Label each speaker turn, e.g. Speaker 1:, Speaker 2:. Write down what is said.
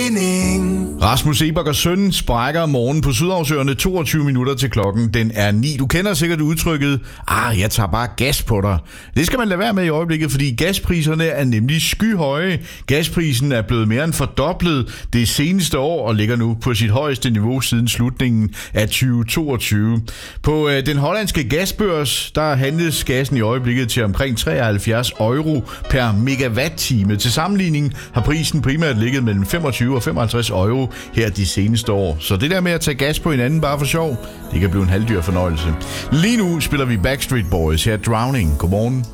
Speaker 1: mening.
Speaker 2: Rasmus Seebach og søn sprækker morgen på Sydhavsøerne 22 minutter til klokken. Den er 9. Du kender sikkert udtrykket, jeg tager bare gas på dig. Det skal man lade være med i øjeblikket, fordi gaspriserne er nemlig skyhøje. Gasprisen er blevet mere end fordoblet det seneste år og ligger nu på sit højeste niveau siden slutningen af 2022. På den hollandske gasbørs, der handles gassen i øjeblikket til omkring 73 euro per megawatt-time. Til sammenligning har prisen primært ligget mellem 25 og 55 euro her de seneste år. Så det der med at tage gas på hinanden bare for sjov, det kan blive en halvdyr fornøjelse. Lige nu spiller vi Backstreet Boys her, Drowning. Godmorgen.